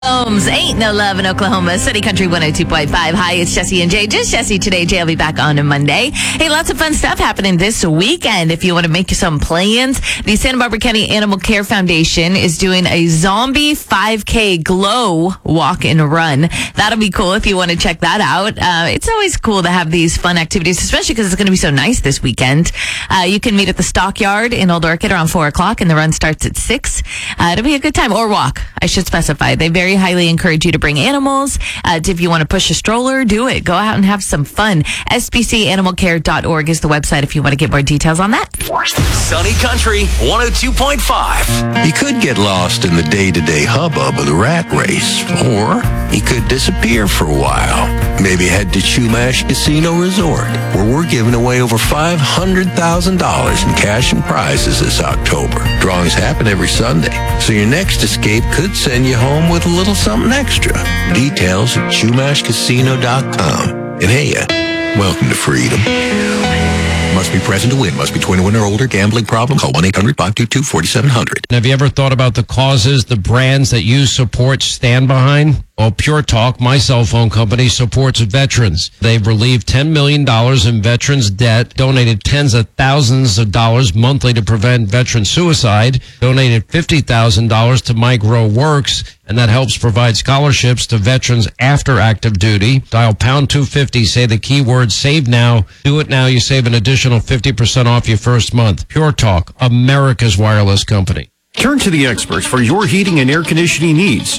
Holmes, Ain't No Love in Oklahoma, City Country 102.5. Hi, it's Jesse and Jay. Just Jesse today. Jay will be back on Monday. Hey, lots of fun stuff happening this weekend. If you want to make some plans, the Santa Barbara County Animal Care Foundation is doing a zombie 5K glow walk and run. That'll be cool if you want to check that out. It's always cool to have these fun activities, especially because it's going to be so nice this weekend. You can meet at the Stockyard in Old Orchid around 4 o'clock, and the run starts at 6. It'll be a good time. Or walk, I should specify. They very highly encourage you to bring animals. If you want to push a stroller, do it. Go out and have some fun. SBCAnimalCare.org is the website if you want to get more details on that. Sunny Country 102.5. You could get lost in the day-to-day hubbub of the rat race, or you could disappear for a while. Maybe head to Chumash Casino Resort, where we're giving away over $500,000 in cash and prizes this October. Drawings happen every Sunday, so your next escape could send you home with a little something extra. Details at ChumashCasino.com. And hey, welcome to freedom. Must be present to win. Must be 21 or older. Gambling problem? Call 1-800-522-4700. Have you ever thought about the causes, the brands that you support stand behind? Well, Pure Talk, my cell phone company, supports veterans. They've relieved $10 million in veterans' debt, donated tens of thousands of dollars monthly to prevent veteran suicide, donated $50,000 to My Grow Works, and that helps provide scholarships to veterans after active duty. Dial pound 250, say the keyword save now. Do it now, you save an additional 50% off your first month. Pure Talk, America's wireless company. Turn to the experts for your heating and air conditioning needs.